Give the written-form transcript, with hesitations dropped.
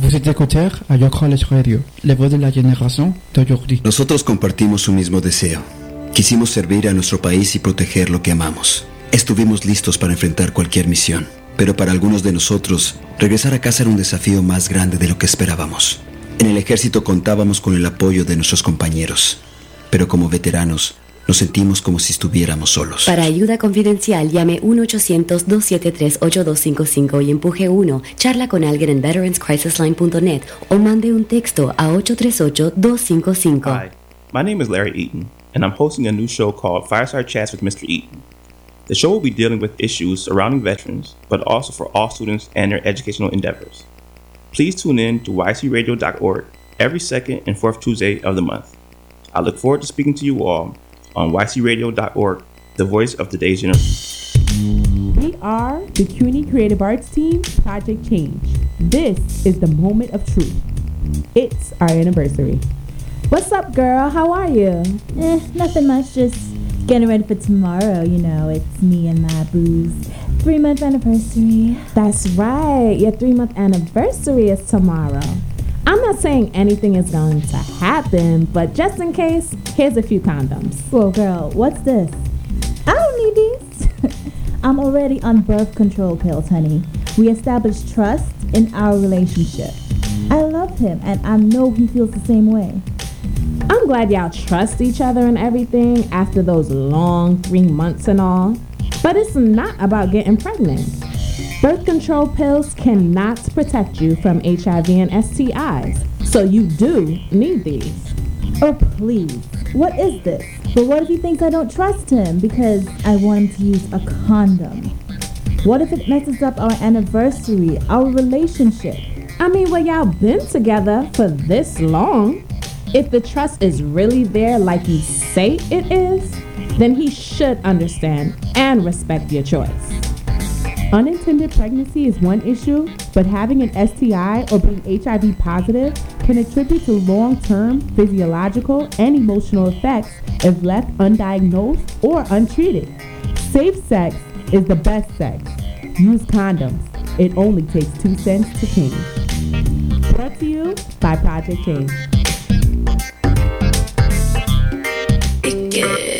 Vous êtes écouteur à Your College Radio, la voz de la generación d'aujourd'hui. Nosotros compartimos un mismo deseo. Quisimos servir a nuestro país y proteger lo que amamos. Estuvimos listos para enfrentar cualquier misión, pero para algunos de nosotros, regresar a casa era un desafío más grande de lo que esperábamos. En el ejército contábamos con el apoyo de nuestros compañeros, pero como veteranos, nos sentimos como si estuviéramos solos. Para ayuda confidencial, llame 1-800-273-8255 y empuje 1. Charla con alguien en veteranscrisisline.net o mande un texto a 838-255. Hi, my name is Larry Eaton, and I'm hosting a new show called Fireside Chats with Mr. Eaton. The show will be dealing with issues surrounding veterans, but also for all students and their educational endeavors. Please tune in to ycradio.org every second and fourth Tuesday of the month. I look forward to speaking to you all on ycradio.org, the voice of today's generation. We are the CUNY Creative Arts Team, Project Change. This is the moment of truth. It's our anniversary. What's up, girl? How are you? Nothing much, just getting ready for tomorrow. You know, it's me and my boo's 3-month anniversary. That's right. Your 3-month anniversary is tomorrow. I'm not saying anything is going to happen, but just in case, here's a few condoms. Whoa, girl, what's this? I don't need these. I'm already on birth control pills, honey. We established trust in our relationship. I love him, and I know he feels the same way. I'm glad y'all trust each other and everything after those long 3 months and all. But it's not about getting pregnant. Birth control pills cannot protect you from HIV and STIs, so you do need these. Oh, please. What is this? But what if he thinks I don't trust him because I want him to use a condom? What if it messes up our anniversary, our relationship? I mean, well, y'all been together for this long. If the trust is really there like you say it is, then he should understand and respect your choice. Unintended pregnancy is one issue, but having an STI or being HIV positive can attribute to long-term physiological and emotional effects if left undiagnosed or untreated. Safe sex is the best sex. Use condoms. It only takes 2 cents to change. Brought to you by Project Change. Yeah.